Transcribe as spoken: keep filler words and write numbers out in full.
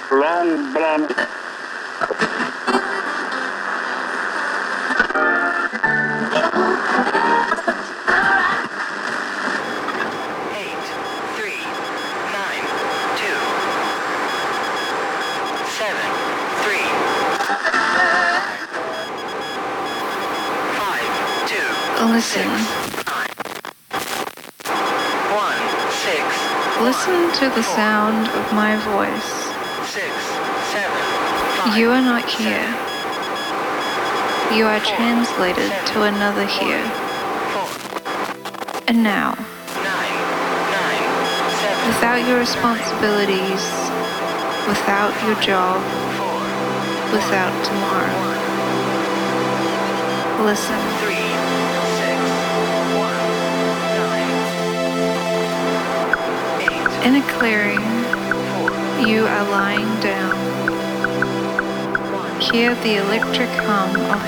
long blonde. Eight, three, nine, two, seven, three, five, two, Listen. one, six, Listen to the sound of my voice. six, seven, five, You are not here. You are translated to another here. four, And now, nine, nine, seven, without your responsibilities, without your job, four, without tomorrow, listen. three, six, one, nine, eight, In a clearing, four, you are lying down. one. Hear the electric hum of